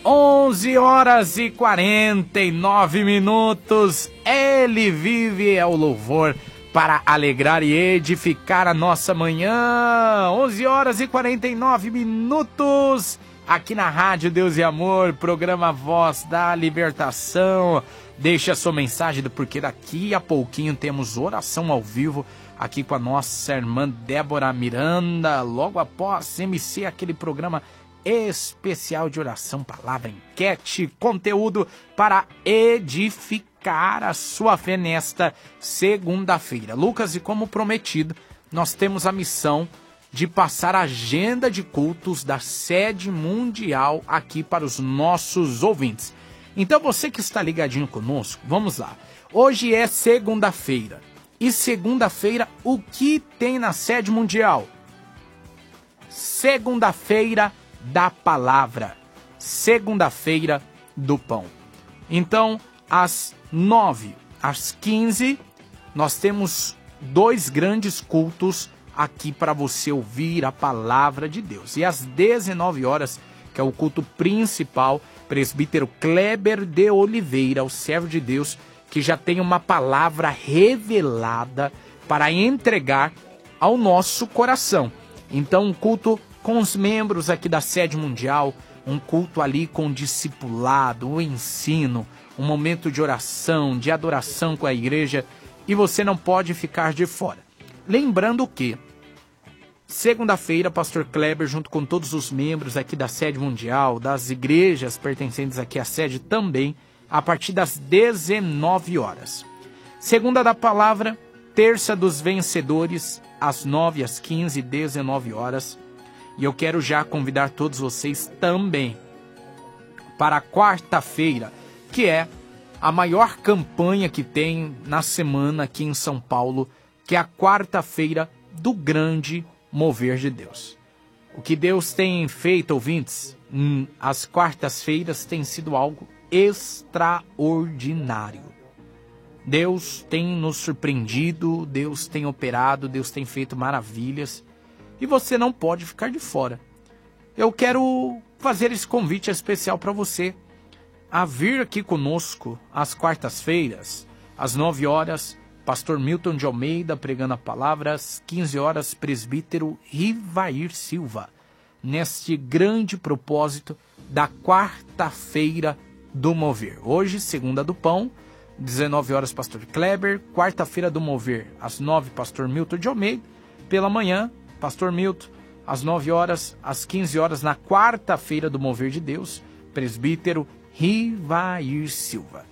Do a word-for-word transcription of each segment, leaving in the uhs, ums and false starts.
onze horas e quarenta e nove minutos. Ele vive é o louvor para alegrar e edificar a nossa manhã. onze horas e quarenta e nove minutos. Aqui na Rádio Deus e Amor, programa Voz da Libertação. Deixe a sua mensagem do porquê daqui a pouquinho temos oração ao vivo aqui com a nossa irmã Débora Miranda. Logo após M C, aquele programa especial de oração, palavra, enquete, conteúdo para edificar a sua fé nesta segunda-feira. Lucas, e como prometido, nós temos a missão de passar a agenda de cultos da sede mundial aqui para os nossos ouvintes. Então você que está ligadinho conosco, vamos lá. Hoje é segunda-feira. E segunda-feira, o que tem na sede mundial? Segunda-feira da palavra. Segunda-feira do pão. Então, às nove, às quinze, nós temos dois grandes cultos aqui para você ouvir a palavra de Deus. E às dezenove horas, que é o culto principal, presbítero Kleber de Oliveira, o servo de Deus, que já tem uma palavra revelada para entregar ao nosso coração. Então, um culto com os membros aqui da sede mundial, um culto ali com discipulado, um ensino, um momento de oração, de adoração com a igreja, e você não pode ficar de fora. Lembrando que segunda-feira, pastor Kleber, junto com todos os membros aqui da sede mundial, das igrejas pertencentes aqui à sede também, a partir das dezenove horas. Segunda da palavra, terça dos vencedores, às nove, às quinze, dezenove horas. E eu quero já convidar todos vocês também para a quarta-feira, que é a maior campanha que tem na semana aqui em São Paulo, que é a quarta-feira do grande mover de Deus. O que Deus tem feito, ouvintes, hum, as quartas-feiras tem sido algo extraordinário. Deus tem nos surpreendido, Deus tem operado, Deus tem feito maravilhas, e você não pode ficar de fora. Eu quero fazer esse convite especial para você a vir aqui conosco às quartas-feiras, às nove horas, pastor Milton de Almeida pregando a palavra, às quinze horas, presbítero Rivair Silva, neste grande propósito da quarta-feira do mover. Hoje, segunda do pão, dezenove horas, pastor Kleber. Quarta-feira do mover, às nove, pastor Milton de Almeida. Pela manhã, pastor Milton, às nove horas, às quinze horas, na quarta-feira do mover de Deus, presbítero Rivair Silva.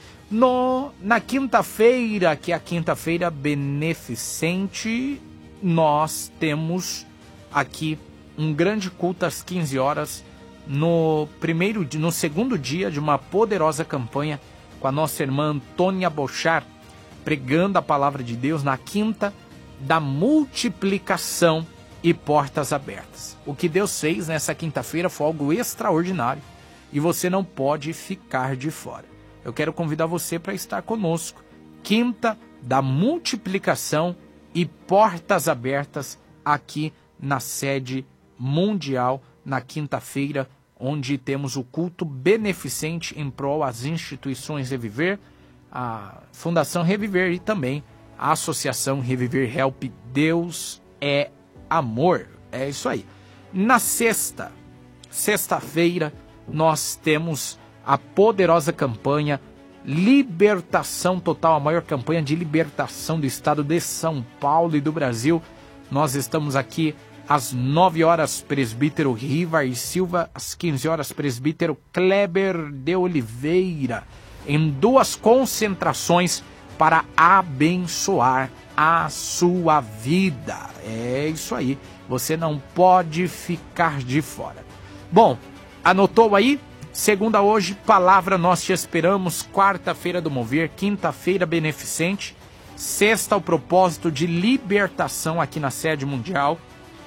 No, na quinta-feira, que é a quinta-feira beneficente, nós temos aqui um grande culto às quinze horas, no primeiro, no segundo dia de uma poderosa campanha com a nossa irmã Antônia Bochar, pregando a palavra de Deus na quinta da multiplicação e portas abertas. O que Deus fez nessa quinta-feira foi algo extraordinário e você não pode ficar de fora. Eu quero convidar você para estar conosco. Quinta da multiplicação e portas abertas aqui na sede mundial, na quinta-feira, onde temos o culto beneficente em prol às instituições Reviver, a Fundação Reviver e também a Associação Reviver Help. Deus é amor. É isso aí. Na sexta, sexta-feira, nós temos a poderosa campanha Libertação Total, a maior campanha de libertação do estado de São Paulo e do Brasil. Nós estamos aqui às nove horas, presbítero Rivair Silva, às quinze horas, presbítero Kleber de Oliveira, em duas concentrações para abençoar a sua vida. É isso aí, você não pode ficar de fora. Bom, anotou aí? Segunda hoje, palavra nós te esperamos, quarta-feira do mover, quinta-feira beneficente, sexta o propósito de libertação aqui na sede mundial,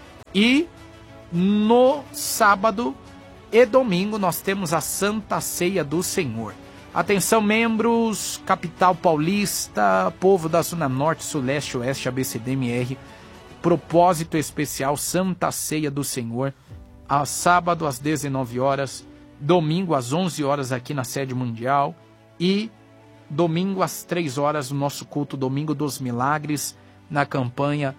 e no sábado e domingo nós temos a Santa Ceia do Senhor. Atenção, membros, capital paulista, povo da Zona Norte, Sul, Leste, Oeste, A B C D M R, propósito especial, Santa Ceia do Senhor, a sábado às dezenove horas, domingo às onze horas aqui na sede mundial e domingo às três horas no nosso culto Domingo dos Milagres, na campanha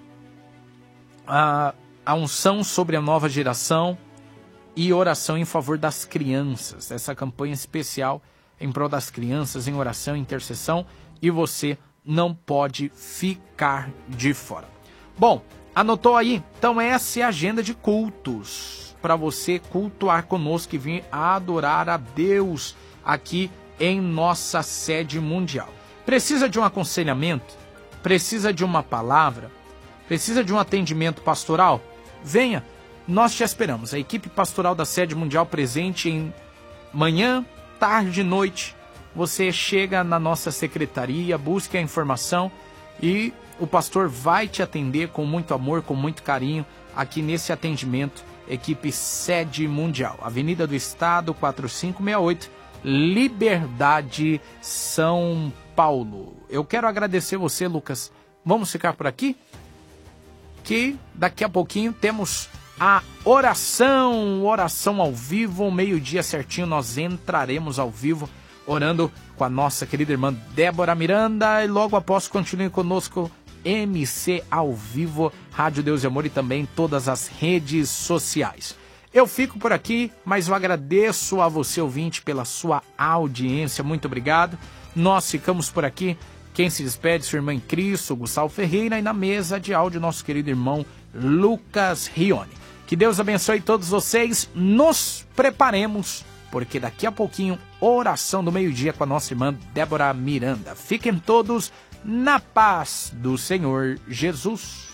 a, a unção sobre a nova geração e oração em favor das crianças. Essa campanha especial em prol das crianças, em oração e intercessão, e você não pode ficar de fora. Bom, anotou aí? Então essa é a agenda de cultos para você cultuar conosco e vir adorar a Deus aqui em nossa sede mundial. Precisa de um aconselhamento? Precisa de uma palavra? Precisa de um atendimento pastoral? Venha, nós te esperamos. A equipe pastoral da sede mundial presente em manhã, tarde e noite. Você chega na nossa secretaria, busque a informação e o pastor vai te atender com muito amor, com muito carinho, aqui nesse atendimento, equipe Sede Mundial. Avenida do Estado, quatro cinco seis oito, Liberdade, São Paulo. Eu quero agradecer você, Lucas. Vamos ficar por aqui? Que daqui a pouquinho temos a oração, oração ao vivo, meio-dia certinho nós entraremos ao vivo, orando com a nossa querida irmã Débora Miranda, e logo após continue conosco, M C ao vivo, Rádio Deus e Amor e também todas as redes sociais. Eu fico por aqui, mas eu agradeço a você, ouvinte, pela sua audiência, muito obrigado. Nós ficamos por aqui. Quem se despede, sua irmã em Cristo, Gustavo Ferreira, e na mesa de áudio, nosso querido irmão Lucas Rione. Que Deus abençoe todos vocês. Nos preparemos, porque daqui a pouquinho, oração do meio-dia com a nossa irmã Débora Miranda. Fiquem todos na paz do Senhor Jesus.